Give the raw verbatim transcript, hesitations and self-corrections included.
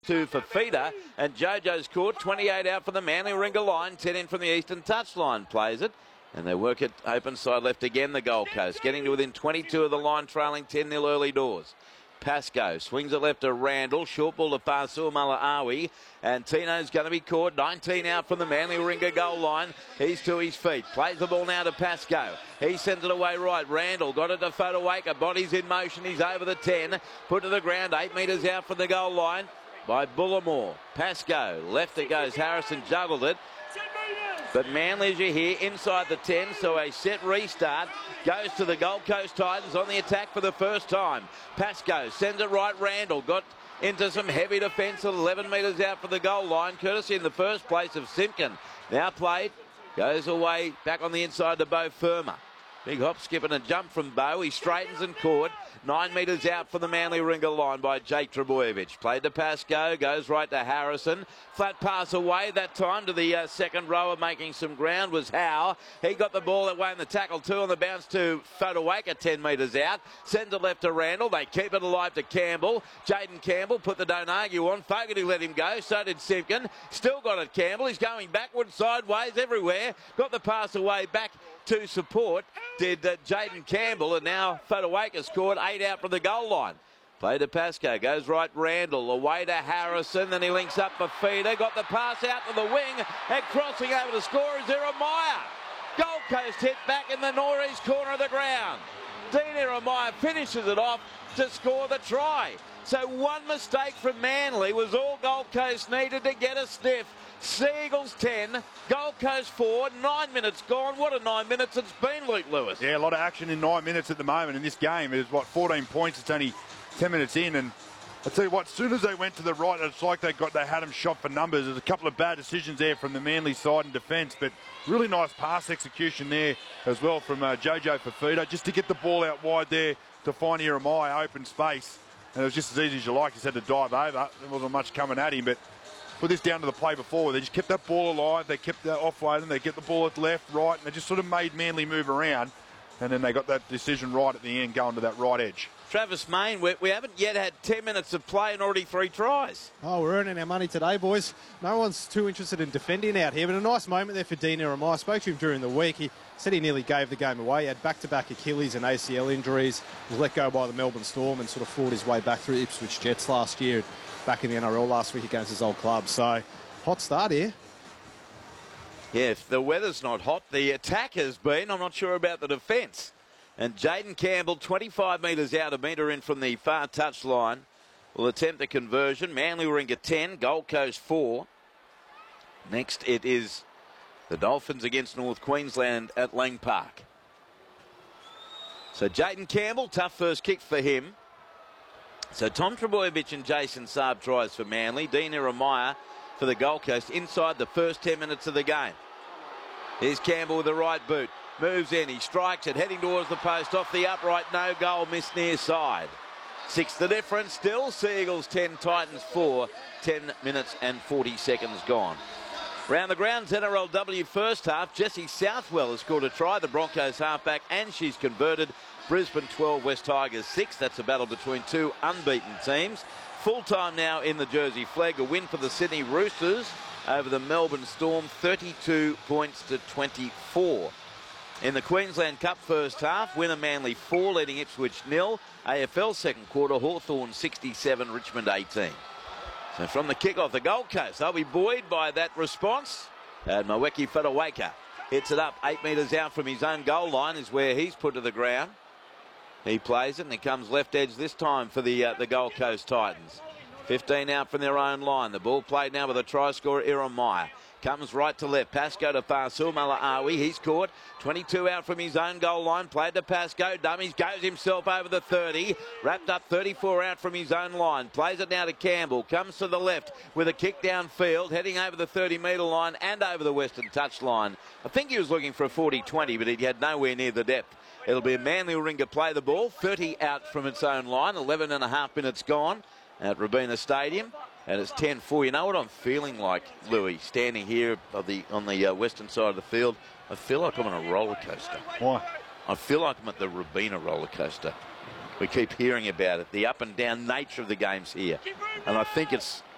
Two for Feeder, and Jojo's caught. twenty-eight out for the Manly Ringer line. ten in from the Eastern touchline. Plays it. And they work it open side left again, the Gold Coast. Getting to within twenty-two of the line, trailing ten nil early doors. Pascoe swings it left to Randall. Short ball to Fasul Malaawi. And Tino's going to be caught. nineteen out from the Manly Ringer goal line. He's to his feet. Plays the ball now to Pascoe. He sends it away right. Randall got it to Fodawaker. Body's in motion. He's over the ten. Put to the ground. Eight metres out from the goal line by Bullimore. Pascoe. Left it goes. Harrison juggled it. But Manly, as you hear, inside the ten, so a set restart goes to the Gold Coast Titans on the attack for the first time. Pascoe sends it right. Randall got into some heavy defence at eleven metres out for the goal line, courtesy in the first place of Simpkin. Now played, goes away back on the inside to Beau Firma. Big hop, skip and a jump from Beau. He straightens and caught. Nine metres out for the Manly Ringer line by Jake Trebojevic. Played to Pascoe, goes right to Harrison. Flat pass away that time to the uh, second rower, making some ground was Howe. He got the ball that way in the tackle two on the bounce to Fodawaker, ten metres out. Sends it left to Randall. They keep it alive to Campbell. Jaden Campbell put the don't argue on. Fogarty let him go. So did Simpkin. Still got it, Campbell. He's going backwards, sideways, everywhere. Got the pass away back to support did uh, Jaden Campbell, and now Fodawaker scored eight out from the goal line. Play to Pascoe, goes right Randall, away to Harrison, then he links up for Feeder, got the pass out to the wing, and crossing over to score is Jeremiah. Gold Coast hit back in the northeast corner of the ground. Dean Jeremiah finishes it off to score the try. So one mistake from Manly was all Gold Coast needed to get a sniff. Seagulls ten, Gold Coast four, nine minutes gone. What a nine minutes it's been, Luke Lewis. Yeah, a lot of action in nine minutes at the moment in this game. It's, what, fourteen points, it's only ten minutes in. And I tell you what, as soon as they went to the right, it's like they got they had them shot for numbers. There's a couple of bad decisions there from the Manly side in defence, but really nice pass execution there as well from uh, Jojo Fafita, just to get the ball out wide there to find Jeremiah open space. And it was just as easy as you like. He just had to dive over. There wasn't much coming at him, but put this down to the play before where they just kept that ball alive, they kept that offloading, they get the ball at left, right, and they just sort of made Manly move around, and then they got that decision right at the end going to that right edge. Travis Main, we, we haven't yet had ten minutes of play and already three tries. Oh, we're earning our money today, boys. No one's too interested in defending out here, but a nice moment there for Dean Jeremiah. I spoke to him during the week. He said he nearly gave the game away. He had back-to-back Achilles and A C L injuries, was let go by the Melbourne Storm and sort of fought his way back through Ipswich Jets last year, back in the N R L last week against his old club. So, hot start here. Yeah, if the weather's not hot, the attack has been. I'm not sure about the defence. And Jaden Campbell, twenty-five metres out, a metre in from the far touch line, will attempt a conversion. Manly Ringer ten, Gold Coast four. Next it is the Dolphins against North Queensland at Lang Park. So Jaden Campbell, tough first kick for him. So Tom Trebojevic and Jason Saab tries for Manly. Dean Jeremiah for the Gold Coast inside the first ten minutes of the game. Here's Campbell with the right boot. Moves in, he strikes it, heading towards the post, off the upright, no goal, missed near side. Six the difference still, Seagulls ten, Titans four, ten minutes and forty seconds gone. Round the grounds, N R L W first half, Jessie Southwell has scored a try, the Broncos halfback, and she's converted. Brisbane twelve, West Tigers six, that's a battle between two unbeaten teams. Full time now in the Jersey Flag, a win for the Sydney Roosters over the Melbourne Storm, thirty-two points to twenty-four. In the Queensland Cup first half, winner Manly four, leading Ipswich nil. A F L second quarter, Hawthorn sixty-seven, Richmond eighteen. So from the kick-off, the Gold Coast, they'll be buoyed by that response. And Mweki Fodawaker hits it up eight metres out from his own goal line is where he's put to the ground. He plays it and he comes left edge this time for the, uh, the Gold Coast Titans. fifteen out from their own line. The ball played now with a try scorer, Jeremiah. Comes right to left. Pascoe to Fasul Malaawi. He's caught. twenty-two out from his own goal line. Played to Pascoe. Dummies. Goes himself over the thirty. Wrapped up thirty-four out from his own line. Plays it now to Campbell. Comes to the left with a kick downfield. Heading over the thirty metre line and over the western touch line. I think he was looking for a forty twenty, but he had nowhere near the depth. It'll be a Manly Ringer play the ball. thirty out from its own line. eleven and a half minutes gone at Robina Stadium. And it's ten four. You know what I'm feeling like, Louis, standing here of the, on the uh, western side of the field? I feel like I'm on a roller coaster. Why? I feel like I'm at the Robina roller coaster. We keep hearing about it, the up and down nature of the games here. And I think it's